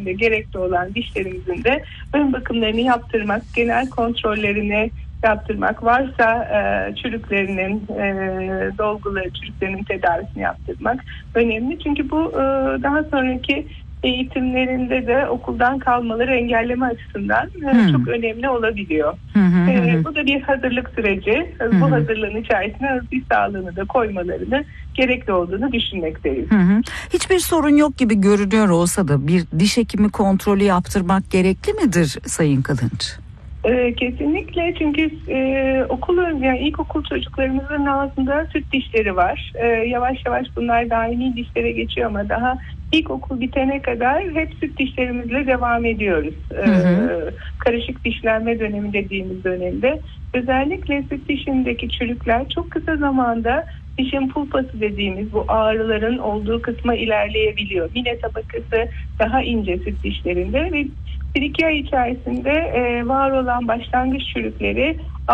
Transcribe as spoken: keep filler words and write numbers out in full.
içerisinde gerekli olan dişlerimizin de ön bakımlarını yaptırmak, genel kontrollerini yaptırmak, varsa e, çürüklerinin, e, dolguları, çürüklerinin tedavisini yaptırmak önemli. Çünkü bu e, daha sonraki eğitimlerinde de okuldan kalmaları engelleme açısından hmm. çok önemli olabiliyor. Hmm. Ee, bu da bir hazırlık süreci. Hmm. Bu hazırlığın içerisine diş sağlığını da koymalarını gerekli olduğunu düşünmekteyiz. Hmm. Hiçbir sorun yok gibi görünüyor olsa da bir diş hekimi kontrolü yaptırmak gerekli midir Sayın Kılınç? Ee, kesinlikle, çünkü e, okul, yani ilkokul çocuklarımızın ağzında süt dişleri var. Ee, yavaş yavaş bunlar daimi dişlere geçiyor ama daha ilkokul bitene kadar hep süt dişlerimizle devam ediyoruz. Ee, hı hı. Karışık dişlenme dönemi dediğimiz dönemde özellikle süt dişindeki çürükler çok kısa zamanda dişin pulpası dediğimiz bu ağrıların olduğu kısma ilerleyebiliyor. Mine tabakası daha ince süt dişlerinde ve bir iki ay içerisinde e, var olan başlangıç çürükleri